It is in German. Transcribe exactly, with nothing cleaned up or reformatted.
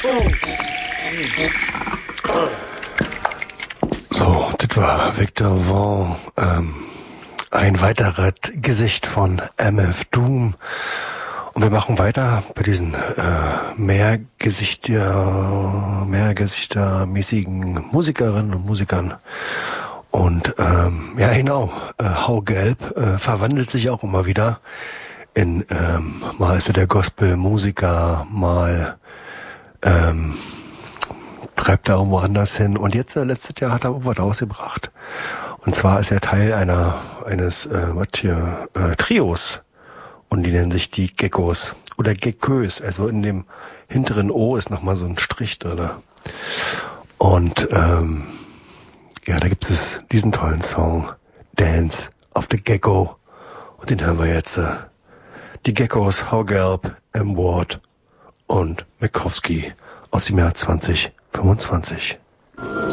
So, das war Victor Vaughn, ähm, ein weiteres Gesicht von M F Doom. Und wir machen weiter bei diesen äh, Mehrgesichter, Mehrgesichtermäßigen Musikerinnen und Musikern. Und ähm, ja genau, äh, Hau Gelb äh, verwandelt sich auch immer wieder in, ähm, mal ist er der Gospelmusiker, mal ähm, treibt er irgendwo anders hin. Und jetzt, äh, letztes Jahr hat er auch was rausgebracht. Und zwar ist er Teil einer eines äh, was hier, äh, Trios. Und die nennen sich die Geckos oder Geckos. Also in dem hinteren O ist nochmal so ein Strich drin. Und ähm, ja, da gibt es diesen tollen Song Dance of the Gecko. Und den hören wir jetzt. Äh, die Geckos, Hau Gelb, M. Ward und Mikowski aus dem Jahr zwanzig fünfundzwanzig.